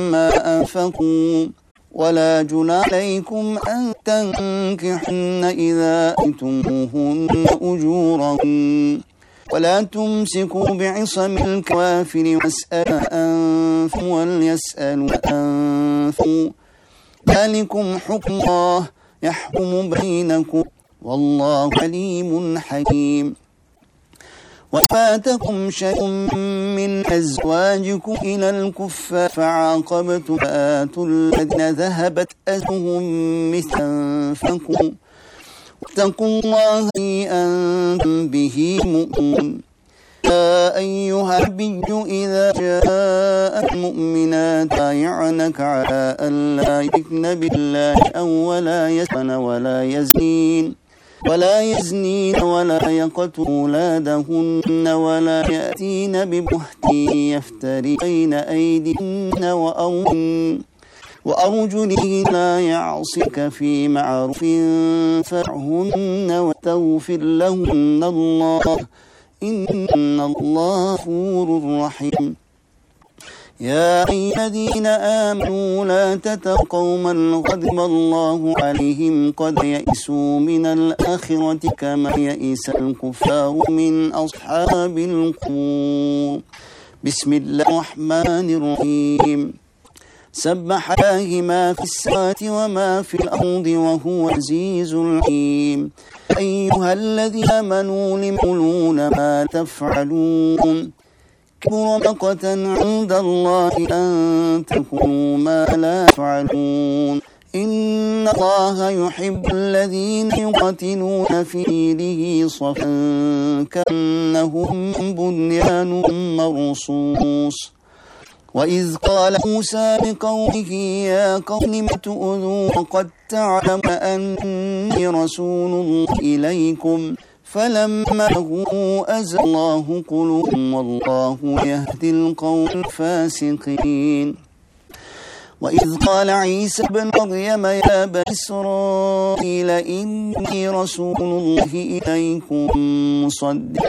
ما أنفقوا ولا جناح عليكم أن تنكحن إذا آتيتموهن أجورهن ولا تمسكوا بعصم الكوافر واسألوا أنفسهم وليسألوا أنفسهم ذلكم حكم الله يحكم بينكم والله عليم حكيم. وفاتكم شيء من أزواجكم إلى الكفار فعاقبتم فآتوا الذين ذهبت أجرهم مثل أنفقوا واتقوا الله أنتم به مؤمنون. يا أيها النبي إذا جاء المؤمنات بايعنك على ألا يشركن بالله أو ولا يسرقن ولا يزنين ولا يقتلن أولادهن ولا يأتين ببهتان يفترين بين أيديهن وأرجلهن لا يعصك في معروف فاعهن واستغفر لهن الله إن الله غفور رحيم. يا أيها الذين آمنوا لا تتقوا قوما غضب الله عليهم قد يئسوا من الآخرة كما يئس الكفار من أصحاب القبور. بسم الله الرحمن الرحيم. سبح لله ما في السماوات وما في الأرض وهو العزيز الحكيم. أيها الذين آمنوا لم تقولون ما تفعلون كبر مقتا عند الله أن تقولوا ما لا تفعلون. إن الله يحب الذين يقاتلون في سبيله صفا كأنهم بنيان مرصوص. وإذ قال موسى لقومه يا قوم لم تؤذون وقد تعلم أني رسول الله إليكم فلما أزغ الله قلوبهم والله يهدي القوم الفاسقين. وإذ قال عيسى ابن مريم يا بني إسرائيل إني رسول الله إليكم مصدقا